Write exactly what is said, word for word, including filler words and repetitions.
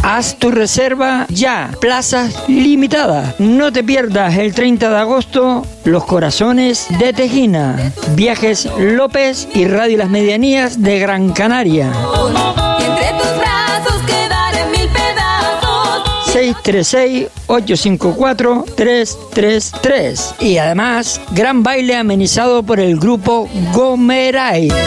Haz tu reserva ya, plazas limitadas. No te pierdas el treinta de agosto Los Corazones de Tejina, Viajes López y Radio Las Medianías de Gran Canaria. seis tres seis, ocho cinco cuatro, tres tres tres. Y además, gran baile amenizado por el grupo Gomeray.